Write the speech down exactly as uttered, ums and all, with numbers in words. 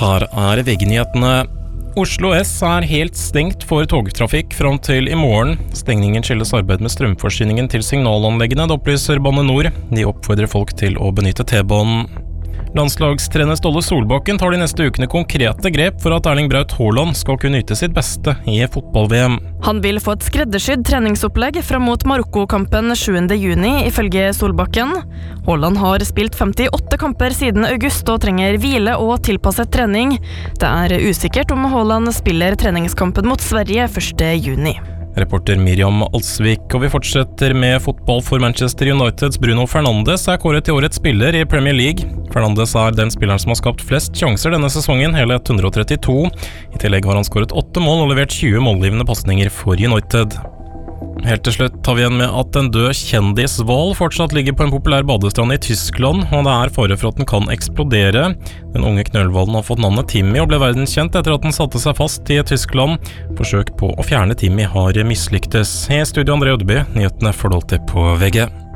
Her er V G-nyhetene. Oslo S er helt stengt for togtrafikk fram til i morgen. Stengningen skyldes arbeid med strømforsyningen til signalanleggene, det opplyser Bane Nor. De oppfordrer folk til å benytte T-banen. Landslagstrener Ståle Solbakken tar de neste ukene konkrete grep for at Erling Braut Haaland skal kunne yte sitt beste i fotball-V M. Han vil få et skreddersydd treningsopplegg frem mot Marokko-kampen sjuende juni, ifølge Solbakken. Haaland har spilt femtiåtte kamper siden august og trenger hvile og tilpasset trening. Det er usikkert om Haaland spiller treningskampen mot Sverige første juni. Reporter Miriam Alsvik, og vi fortsetter med fotball for Manchester Uniteds. Bruno Fernandes er kåret til årets spiller i Premier League. Fernandes er den spilleren som har skapt flest sjanser denne sesongen, hele ett hundre og trettito. I tillegg har han skåret åtte mål og levert tjue målgivende pasninger for United. Helt til slutt tar vi igjen med at en død kjendishval fortsatt ligger på en populær badestrand i Tyskland, og det er fare for at den kan eksplodere. Den unge knølhvalen har fått navnet Timmy og ble verdenskjent etter at den satte seg fast i Tyskland. Forsøk på å fjerne Timmy har mislyktes. I studio André Ødeby, nyhetene får du alltid på V G.